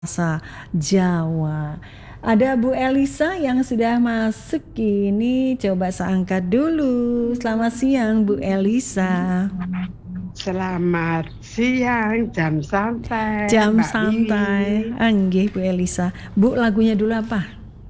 bahasa Jawa. Ada Bu Elisa yang sudah masuk ini, coba saya angkat dulu. Selamat siang Bu Elisa. Selamat siang, jam santai. Jam Mbak santai. Wiwi. Nggih Bu Elisa. Bu, lagunya dulu apa?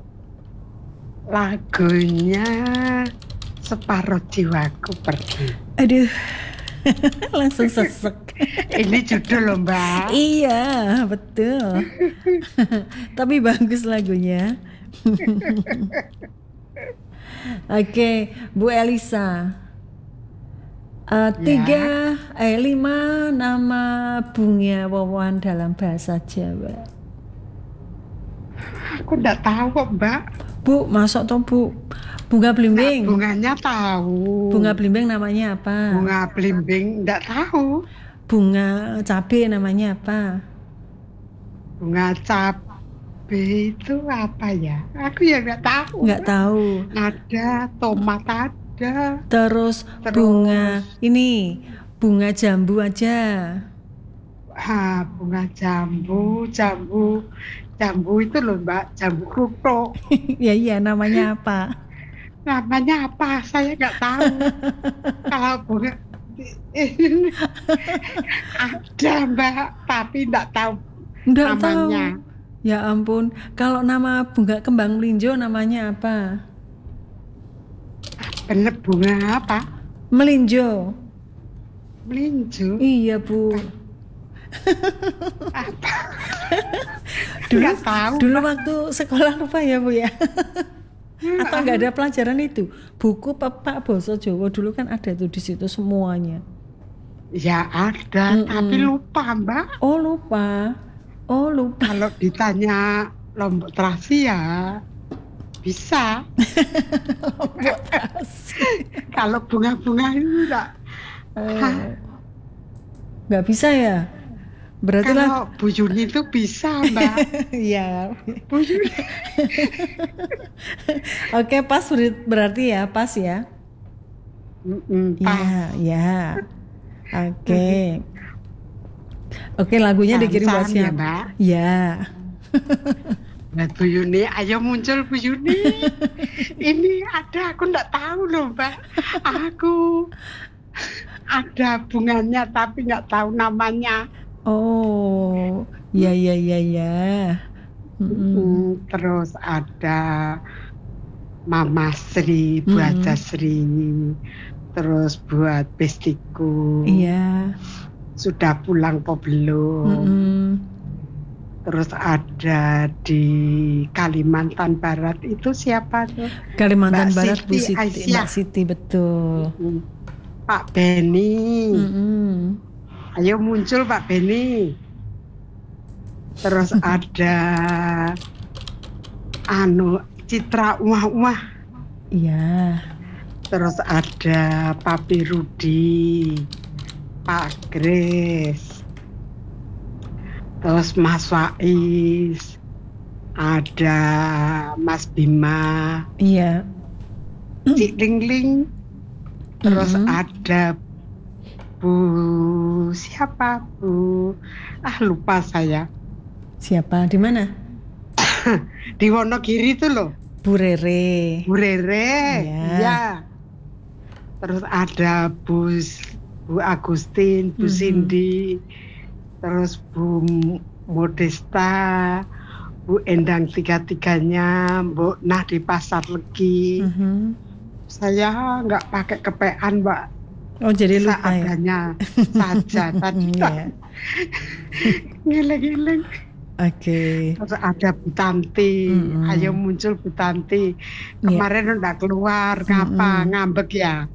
Lagunya Separuh Jiwaku Pergi. Aduh, langsung sesek. Ini judul loh Mbak. Iya, betul. Tapi bagus lagunya. Oke, Bu Elisa. 5 nama bunga wawan dalam bahasa Jawa. Aku enggak tahu kok Mbak. Bu, masuk toh Bu. Bunga belimbing. Nah, bunganya tahu. Bunga belimbing namanya apa? Bunga belimbing enggak tahu. Bunga cabe namanya apa? Bunga cabe itu apa ya? Aku ya enggak tahu. Enggak tahu. Ada tomat ada. Terus bunga ini, bunga jambu aja. Bunga jambu itu loh Mbak, jambu krupuk. Iya, namanya apa? Namanya apa? Saya nggak tahu. Kalau bunga ada Mbak, tapi nggak tahu namanya. Tahu. Ya ampun, kalau nama bunga kembang melinjo namanya apa? Bener bunga apa? Melinjo. Melinjo? Iya Bu. Apa? Dulu waktu sekolah lupa ya Bu ya. Atau nggak ada pelajaran itu? Buku Pak Boso Jawa dulu kan ada tuh di situ semuanya. Ya ada, tapi lupa Mbak. Oh lupa. Kalau ditanya Lombok Terasi ya bisa. Kalau bunga-bunga itu nggak bisa ya? Berarti kalau Bu Yuni itu bisa Mbak. Iya. Bu Yuni. Oke, pas berarti ya, pas ya. Pas. Ya. Oke, lagunya dikirim buat siapa? Ya, Mbak? Ya. Bu Yuni, ayo muncul Bu Yuni. Ini ada, aku enggak tahu loh Mbak. Aku ada bunganya tapi enggak tahu namanya. Oh, ya. Terus ada Mama Sri, Bu Aja Sri, terus buat bestiku. Iya. Sudah pulang po belum? Terus ada di Kalimantan Barat itu siapa tuh? Kalimantan Mbak Barat Siti, Bu Siti, Mbak Siti betul. Pak Beni. Ayo muncul Pak Beni. Terus ada Citra Umah. Iya. Terus ada Papi Rudi, Pak Grace. Terus Mas Faiz. Ada Mas Bima. Iya. Cik Lingling. Terus ada Bu siapa Bu? Lupa saya. Siapa? Di mana? Di Wonogiri itu loh. Bu Rere. Ya. Terus ada Bu Agustin, Bu Cindy, terus Bu Modesta, Bu Endang tiga-tiganya, Bu Nah di Pasar Legi. Saya nggak pakai kepean Mbak. Oh jadi lupa seadanya saja tadi. Ngeleng-ngeleng. Oke. Terus ada Bu Tanti, ayo muncul Bu Tanti. Kemarin udah keluar, ngambek ya.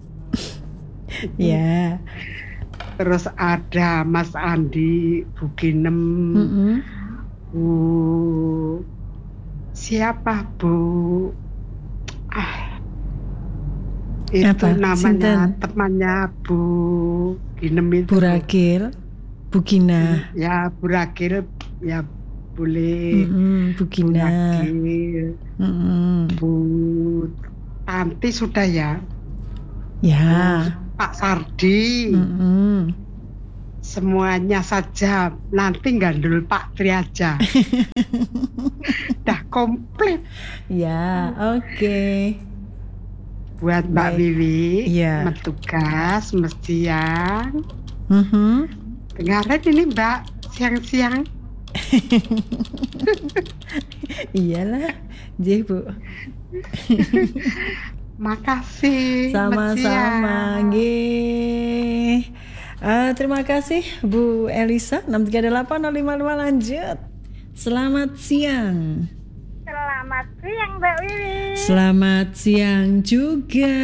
Ya. Terus ada Mas Andi, Bu Ginem, Bu siapa Bu? Itu apa? namanya temannya Bu Ginem itu. Bu Ragil, Bu Gina. Ya Bu Ragil ya boleh. Bu Gina. Bu Tanti sudah ya. Ya. Pak Sardi. semuanya saja. Nanti gandul Pak Tri aja. Dah komplit. Ya, oke. Buat Mbak Baik. Wiwi, Iya. bertugas siang. Mhm. Dengarin ini Mbak, siang-siang. Iyalah, Jih Bu. Makasih. Sama-sama, Siang. nggih. Terima kasih Bu Elisa 6380555 lanjut. Selamat siang. Selamat siang Mbak Wiwi. Selamat siang juga.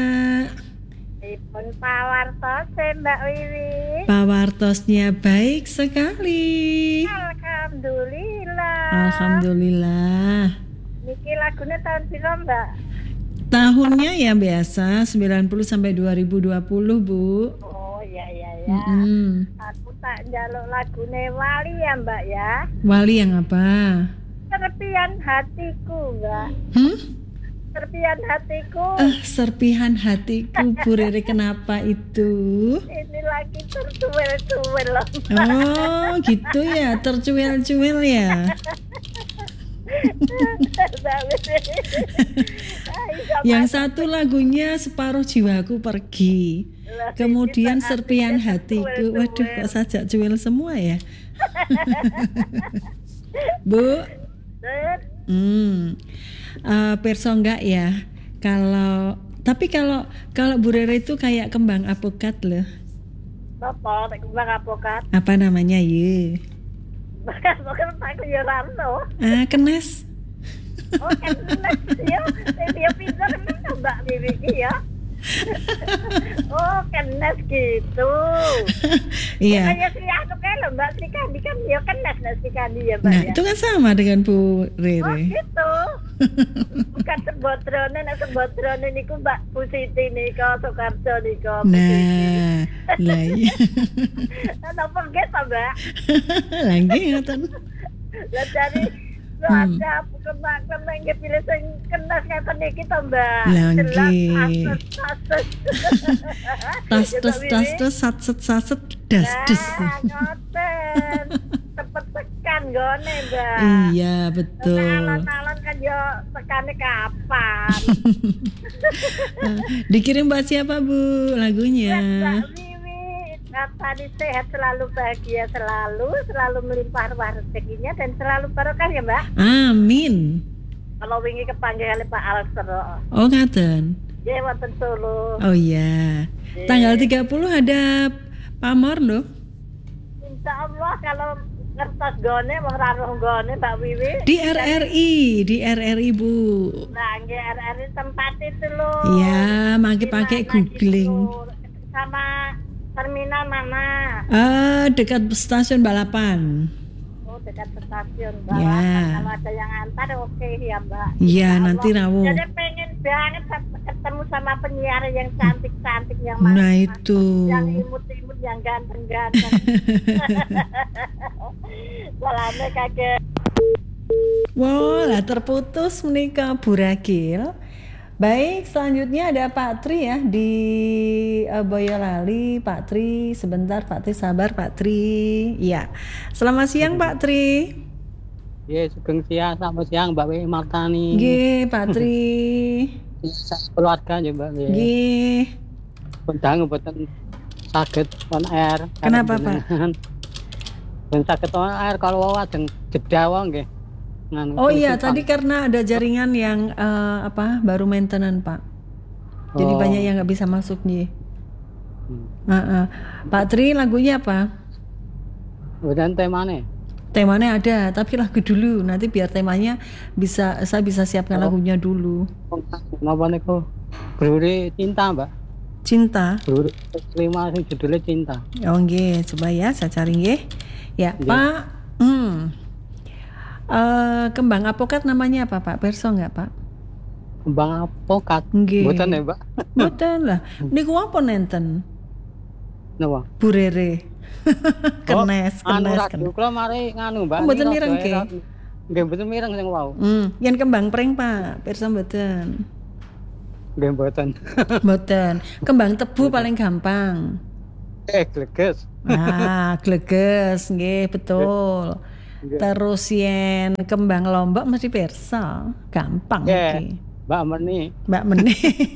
Ipun pawartos Mbak Wiwi. Pawartosnya baik sekali. Alhamdulillah. Alhamdulillah. Niki lagune tahun piro Mbak? Tahunnya ya biasa 90 sampai 2020, Bu. Oh iya. Mm-mm. Aku tak njaluk lagune Wali ya Mbak ya. Wali yang apa? Serpian hatiku Mbak. Serpian hatiku. Serpihan hatiku, Bu Rere, kenapa itu? Ini lagi tercuil-cuil loh. Oh gitu ya, tercuil-cuil ya. Mbak Wiwi. Yang satu lagunya Separuh Jiwaku Pergi. Kemudian Serpian Hatiku. Waduh, kok sajak cuil semua ya. Bu, perso enggak ya? Kalau Bu Rere itu kayak kembang apokat loh. Apa nek kembang apokat? Apa namanya ye? Bukan aku ya rano. Kenes. Oh kenes ya. Dia pintar kan Mbak Wiwi iki ya. Oh kenes gitu. Iya. Kayak Sri anu kae lho Mbak Sri Kandi kan ya kenes Sri Kandi ya Mbak Nah, ya. itu kan sama dengan Bu Oh Rere. gitu. Bukan sebotrone, nek sebotrone niku Mbak Bu Siti nika Soekarjo nika. Nah, lah iya. Napa nggih ta Mbak? Lagi ngoten. Lah dari ada kembang nggih pilih sing kenes ngeten iki to Mbak. Lah Jelas nggih. Tas satset saset das des. Nah, ngoten. Cepet tekan gone Mbak. Iya, betul. Alon-alon kan yo tekane kapan. Dikirim buat siapa, Bu, lagunya? Mbak Wiwi, tadi sehat selalu, bahagia selalu, selalu melimpah ruah rezekinya dan selalu barokah ya Mbak. Amin. Kalau wingi kepanggil oleh Pak Alsero. Oh, ngaten. Ya wonten Solo. Oh iya. Tanggal 30 ada pamor loh. Insya Allah kalau ngertos gone wong ra roh gone Mbak Wiwi. Di RRI, Bu. Nah, nggih RRI tempat itu loh. Iya, mangke pakai Di mana googling. gitu? Sama terminal mana? Dekat stasiun balapan. Oh, dekat stasiun Mbak. Ya. Kalau ada yang antar oke ya Mbak. Iya, Insya nanti Allah. rawuh. Jadi pengen banget ketemu sama penyiar yang cantik-cantik yang Nah, manis-manis, itu. yang imut-imut, yang ganteng-ganteng. Salamnya kakek. Wah, lah terputus menikah Bu Ragil. Baik, selanjutnya ada Pak Tri ya di Boyolali. Pak Tri, sebentar Pak Tri, sabar Pak Tri. Ya, selamat siang Pak Tri. Ya, sugeng siang, selamat siang Mbak Wiwi Martani. Nggih, Pak Tri. Keluarga ya Mbak Wiwi. Nggih. Bendang mboten saged on air. Kenapa, Pak? Ben saged on air kalau wajeng jeda wae nggih. Oh iya, tadi karena ada jaringan yang baru maintenance Pak. Jadi banyak yang nggak bisa masuk nih. Pak Tri, lagunya apa? Udan temane. Temanya ada, tapi lagu dulu. Nanti biar temanya saya bisa siapkan lagunya dulu. Napa niku? Bruri Cinta, Mbak. Cinta. Bruri 5 sing judulnya Cinta. Oh nggih, coba ya saya cari nggih. Ya, Nggih. Pak. Kembang apokat namanya apa Pak? Perso nggak Pak? Kembang apokat. Nggih. Mboten ya, Mbak. Mboten lah. Niku apa nenten? Napa? Bu Rere. kenes. Radio kula mari nganu, Mbak. Mboten mireng ke? Nggih, mboten mireng sing wau. Yen kembang pring Pak, perso mboten. Nggih, mboten. Mboten. Kembang tebu paling gampang. Gleges. Nah, gleges, nggih betul. Nggih. Terus yen kembang lombok mesti pirsa, gampang Nggih. iki. Mbak Meni. Mbak Meni.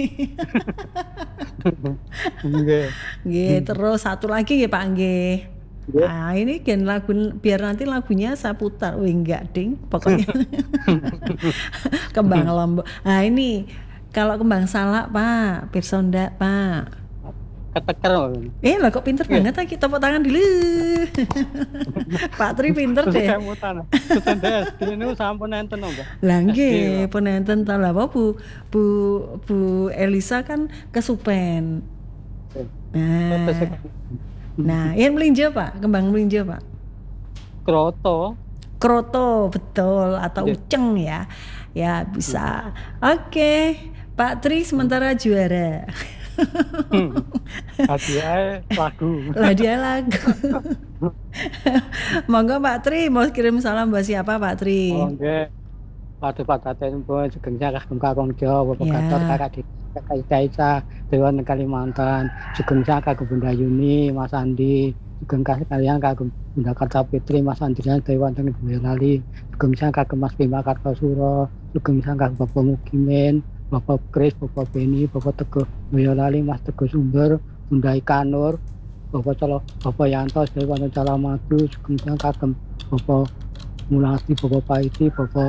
Nggih. Nggih, terus satu lagi ya Pak nggih. Nggih. Nah, ini gen lagu biar nanti lagunya saya putar. Wih, enggak, Ding. Pokoknya kembang lombok. Nah, ini kalau kembang salak, Pak, pirsa ndak, Pak? Keteker. Lah kok pinter banget ah, kita tepuk tangan dulu. Pak Tri pinter deh. Kemutan. Kesendes dene sampun enten Mbak. Lah nggih, penenten ta lah Bu Elisa kan kesupen. Nah, yang melinjo Pak, kembang melinjo Pak. Kroto. Kroto betul atau Nggih. uceng ya. Ya bisa. Oke, Pak Tri sementara juara. Hadiah lagu. Lah dia lagu. Monggo Pak Tri mau kirim salam buat siapa Pak Tri? Oh nggih. Waduh padaten pun sugeng kagem Kakang Jawa, Bapak Ya. Gatot, Kakak Daisa, Dewan Kalimantan, sugeng kagem Bunda Yuni, Mas Andi, sugeng kalian kagem Bunda Kartapitri, Mas Andrian, Dewan Tengah Boyolali, sugeng kagem Mas Bima Kartosuro, sugeng kagem Bapak Mukimin, Bapak Kris, Bapak Beni, Bapak Teguh Boyolali, Mas Teguh Sumber, Bunda Ikanur, Bapak Colo, Bapak Yanto, Dewan Calamadu, sugeng kagem Bapak Mulati, Bapak Paiti,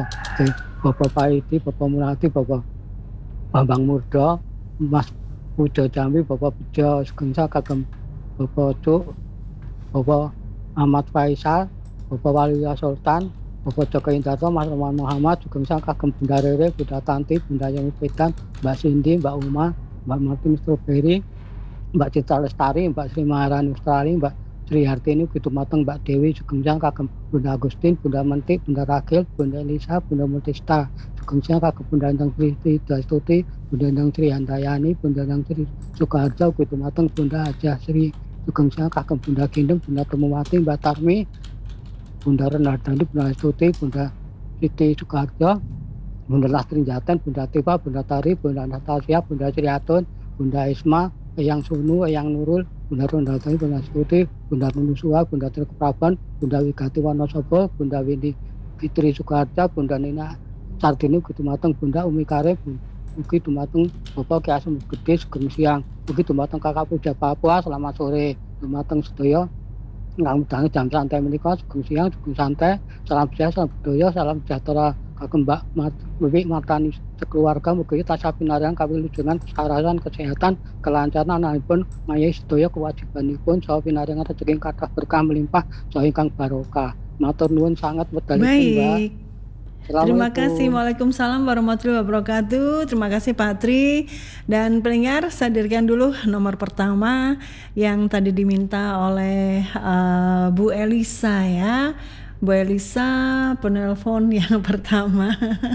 Bapak Paiti, Bapak Mulati, Bapak Bambang Murdo, Mas Pujo Jambi, Bapak Pujo Sugengsa kagem Bapak Cuk, Bapak Ahmad Faisal, Bapak Walia Sultan, Bapak Joko Indarto, Mas Roman Muhammad, Sugengsa kagem Bunda Rere, Bunda Tanti, Bunda Yemi Pedan, Mbak Cindy, Mbak Uma, Mbak Martin Strawberry, Mbak Citra Lestari, Mbak Sri Maharani Australia, Mbak Sri Hartini, Pitu Mateng, Mbak Dewi, Sugeng kagem Bunda Agustin, Bunda Mentik, Bunda Ragil, Bunda Elisa, Bunda Multista, Sugeng kagem Bunda Endang Sri Dastuti, Bunda Endang Sri Handayani, Bunda Endang Sri Sukoharjo, Pitu Mateng, Bunda Hajah Sri, Sugeng kagem Bunda Gendeng, Bunda Temumati, Mbak Tarmi, Bunda Renardani, Bunda Astuti, Bunda Siti Sukoharjo, Bunda Lastri Jaten, Bunda Tipa, Bunda Tari, Bunda Anastasia, Bunda Sriatun, Bunda Isma, Eyang Sunu, Eyang Nurul, Bunda Rondaltani, Bunda Stuti, Bunda Menusua, Bunda Trikupraban, Bunda Wigati Wonosobo, Bunda Windy Fitri Sukoharjo, Bunda Nina Sardini, Ugi Dumateng Bunda Umi Karib, Ugi Dumateng Bapak Ki Asem Gede, Sugeng Siang, Ugi Dumateng Kakak Puja Papua, selamat sore, Dumateng sedaya ingkang midhangi jam santai menika, Sugeng Siang, Sugeng Santai, salam sejahtera, salam budaya, salam sejahtera kagem Mbak Wiwi Martani sekeluarga, mugi tansah pinaringan kawilujengan, kesarasan, kesehatan, kelancaran ananipun mayahi sedaya kewajibanipun saha pinaringan rezeki kathah berkah melimpah saha ingkang barokah. Matur nuwun sangat wedalipun Mbak. Baik. Terima kasih. Waalaikumsalam warahmatullahi wabarakatuh. Terima kasih Pak Tri. Dan pendengar, sadarkan dulu nomor pertama yang tadi diminta oleh Bu Elisa ya. Bu Elisa penelpon yang pertama.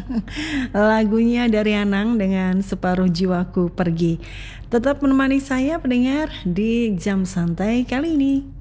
Lagunya dari Anang dengan Separuh Jiwaku Pergi. Tetap menemani saya pendengar di Jam Santai kali ini.